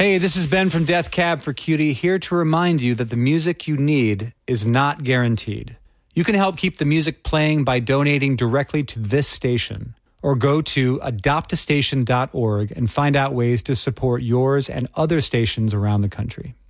Hey, this is Ben from Death Cab for Cutie, here to remind you that the music you need is not guaranteed. You can help keep the music playing by donating directly to this station, or go to adoptastation.org and find out ways to support yours and other stations around the country.